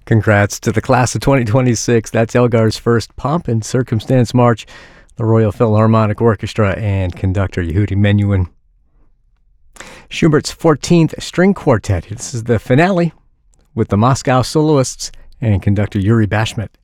Congrats to the class of 2026. That's Elgar's first Pomp and Circumstance March, the Royal Philharmonic Orchestra, and conductor Yehudi Menuhin. Schubert's 14th String Quartet. This is the finale with the Moscow Soloists and conductor Yuri Bashmet.